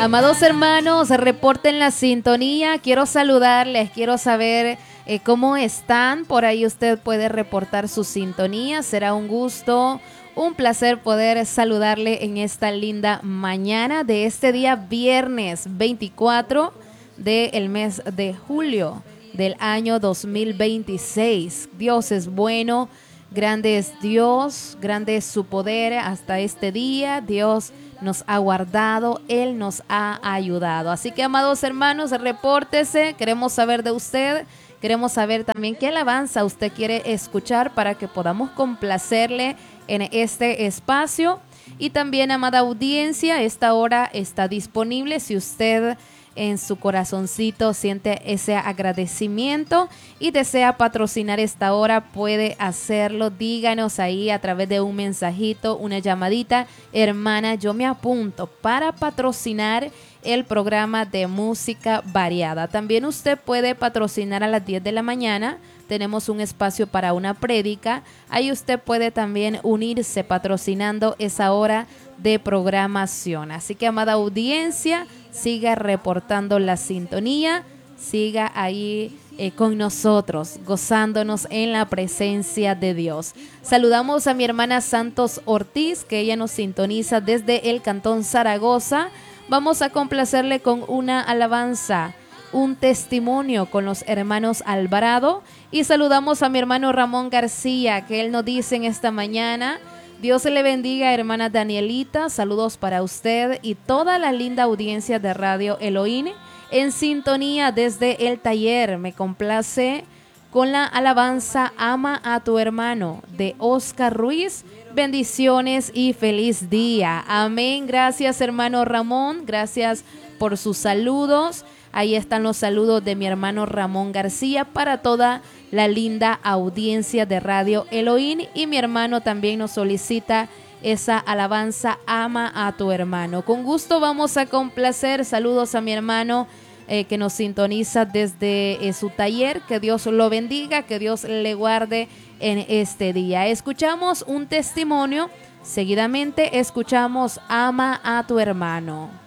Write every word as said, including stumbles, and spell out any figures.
Amados hermanos, reporten la sintonía. Quiero saludarles, quiero saber eh, cómo están. Por ahí usted puede reportar su sintonía. Será un gusto, un placer poder saludarle en esta linda mañana de este día viernes veinticuatro del mes de julio del año dos mil veintiséis. Dios es bueno, grande es Dios, grande es su poder hasta este día. Dios nos ha guardado, Él nos ha ayudado. Así que, amados hermanos, repórtese, queremos saber de usted, queremos saber también qué alabanza usted quiere escuchar para que podamos complacerle en este espacio. Y también, amada audiencia, esta hora está disponible si usted en su corazoncito siente ese agradecimiento y desea patrocinar esta hora, puede hacerlo. Díganos ahí a través de un mensajito, una llamadita: hermana, yo me apunto para patrocinar el programa de música variada. También usted puede patrocinar a las diez de la mañana. Tenemos un espacio para una prédica. Ahí usted puede también unirse patrocinando esa hora de programación. Así que, amada audiencia, siga reportando la sintonía, siga ahí eh, con nosotros, gozándonos en la presencia de Dios. Saludamos a mi hermana Santos Ortiz, que ella nos sintoniza desde el Cantón Zaragoza. Vamos a complacerle con una alabanza, un testimonio con los hermanos Alvarado. Y saludamos a mi hermano Ramón García, que él nos dice en esta mañana: Dios le bendiga, hermana Danielita, saludos para usted y toda la linda audiencia de Radio Elohim en sintonía desde el taller. Me complace con la alabanza Ama a tu hermano de Oscar Ruiz. Bendiciones y feliz día. Amén. Gracias, hermano Ramón. Gracias por sus saludos. Ahí están los saludos de mi hermano Ramón García para toda la linda audiencia de Radio Elohim. Y mi hermano también nos solicita esa alabanza Ama a tu hermano. Con gusto vamos a complacer. Saludos a mi hermano eh, que nos sintoniza desde eh, su taller. Que Dios lo bendiga, que Dios le guarde en este día. Escuchamos un testimonio. Seguidamente escuchamos Ama a tu hermano.